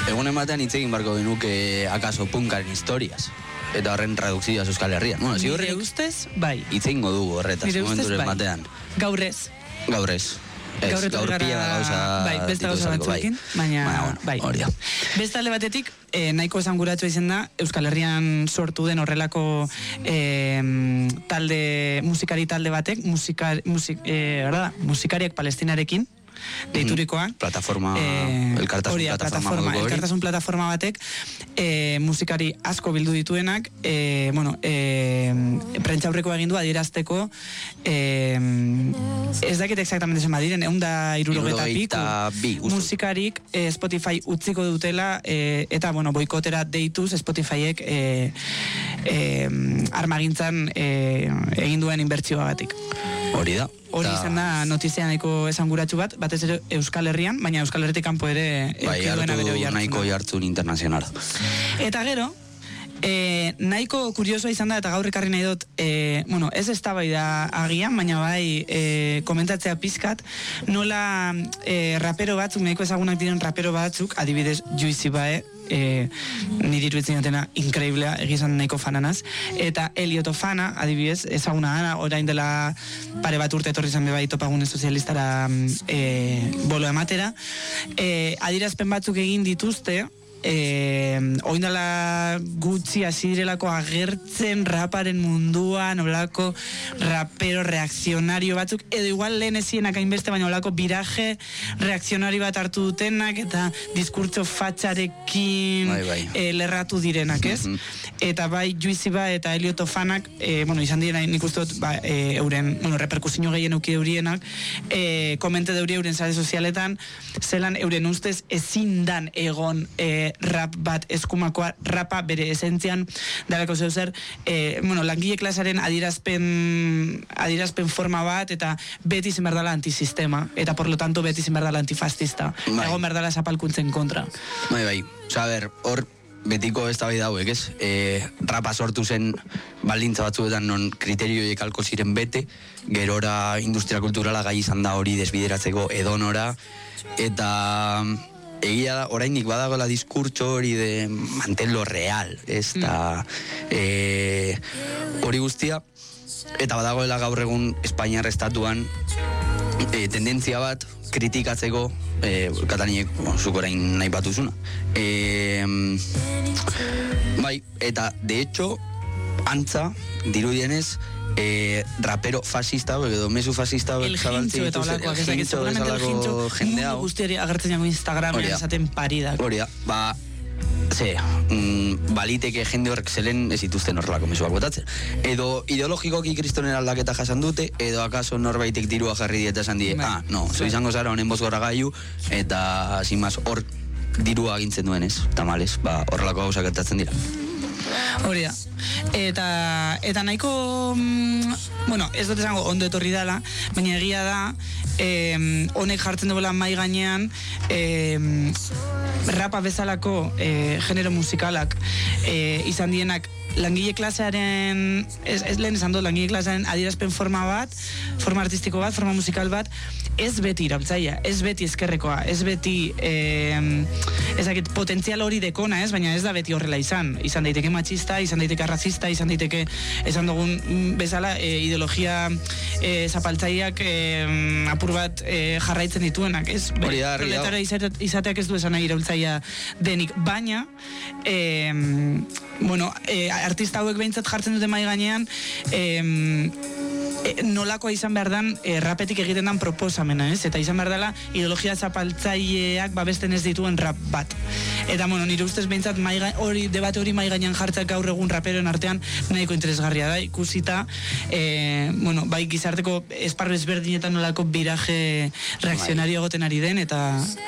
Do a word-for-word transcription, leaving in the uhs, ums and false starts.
egunen batean hitz egin barko genuke akaso punkaren historiaz. Eta horren tradukzioaz Euskal Herrian. Bueno, nire ustez, bai. Hitz egingo dugu horretaz, momenturen batean. Gaur ez. Gaur ez. Ez, gaur pila da gauza... Bai, beste gauza batzuekin, baina... Bai, hori da. Beste alde batetik, eh, nahiko esanguratu izan da, Euskal Herrian sortu den horrelako eh, talde, musikari talde batek, musikar, musik, eh, da, musikariak palestinarekin, deiturikoa. Plataforma, eh, elkartasun oria, plataforma, plataforma elkartasun plataforma batek, eh, musikari asko bildu dituenak, eh, bueno, eh, prentxaurreko egin du adierazteko, eh, ez dakit exactamente zen badiren, egun da irurogeta piku, musikarik eh, Spotify utziko dutela, eh, eta, bueno, boikotera deituz Spotifyek eh, eh, armagintzan eh, egin duen inbertsioagatik. Hori da. Hori izan da notizia nahiko esanguratsu bat, batez ere Euskal Herrian, baina Euskal Herritik kanpo ere bai, hartu nahiko jartzun internazional. Eta gero, eh, nahiko kuriosoa izan da, eta gaur ekarri nahi dut, eh, bueno, ez eztabaida agian, baina bai eh, komentatzea pizkat, nola eh, rapero batzuk, nahiko ezagunak diren rapero batzuk, adibidez Juicy Bae, E, niri iruditzen dutena inkreiblea, egizan nahiko fananaz, eta Elioto Fana, adibidez, ezaguna gana, orain dela pare bat urte etorri zan bebai topagune sozialistara e, bolo ematera, e, adirazpen batzuk egin dituzte, eh, oindala gutxi hasi direlako agertzen raparen munduan, olako rapero reakzionario batzuk, edo igual lehen ezienak hainbeste, baina olako biraje reakzionario bat hartu dutenak, eta diskurtso fatxarekin bai, bai. Eh, lerratu direnak, ez? Mm-hmm. Eta bai Juicy Bae eta Elioto Fanak, eh, bueno, izan direna nik uste dut, ba, eh, euren, bueno, reperkusio gehien euki eurienak, eh, komente deuri euren sare sozialetan, zelan euren ustez ezin dan egon eh, rap bat eskumakoa, rapa bere esentzian, daleko zeu zer, eh, bueno, langile klasaren adierazpen, adierazpen forma bat, eta beti zen berdala antisistema, eta por lo tanto beti zen berdala antifascista, bai. Egon berdala zapalkuntzen kontra. Bai, bai, oza, ber, hor, betiko ez da bai dauek, ez? E, rapa sortu zen baldintza batzuetan non kriterioiek alko ziren bete, gerora industria kulturala gai izan da hori desbideratzeko edonora, eta egia da, orainik badagoela diskurtso hori de mantenlo real, ez da e, hori guztia, eta badagoela gaur egun Espainiar estatuan e, tendentzia bat kritikatzeko eh, Kataniek, bon, zuk orain nahi batuzuna. Eh, bai, eta de hecho, antza, dirudienez, eh, rapero fascista, edo mezu fascista, el jincho eta olakoak, ez dakit, seguramente el jincho mundu guztiari agertzen jago Instagramen esaten paridak. Hori da, ba, ze, mm, baliteke jende horrek zelen ez dituzten horrelako mezuak botatzen. Edo ideologikoki kristonen aldaketa jasan dute, edo akaso norbaitek dirua jarri dieta esan die, ah, no, zo izango zara honen bozgora gaiu, eta, sin más, hor dirua agintzen duenez, tamales, ba, horrelako gauzak gertatzen dira. Hori da. Eta, eta nahiko, mm, bueno, ez dut esango ondo etorri dela, baina egia da, eh, honek jartzen duela mai gainean, eh, rapa bezalako eh, genero musikalak eh, izan dienak langile klasearen, ez, ez lehen esan dut, langile klasearen adierazpen forma bat, forma artistiko bat, forma musikal bat, ez beti iraultzaia, ez beti ezkerrekoa, ez beti eh, ezakit, potentzial hori dekona, ez, baina ez da beti horrela izan, izan daiteke matxista, izan daiteke arrazista, izan daiteke, esan dugun bezala, eh, ideologia eh, zapaltzaiak eh, apur bat eh, jarraitzen dituenak, ez? Hori da, hori da. Proletara izateak ez du esan nahi iraultzaia denik, baina, eh, bueno, eh, artista hauek behintzat jartzen dute mai gainean, eh, E, nolakoa izan behar dan e, rapetik egiten dan proposamena, ez? Eta izan behar dela ideologia zapaltzaileak babesten ez dituen rap bat. Eta, bueno, nire ustez behintzat hori, debate hori mai gainean jartzak gaur egun raperoen artean nahiko interesgarria da, ikusita, e, bueno, bai gizarteko esparru ezberdinetan nolako biraje reakzionario egoten ari den, eta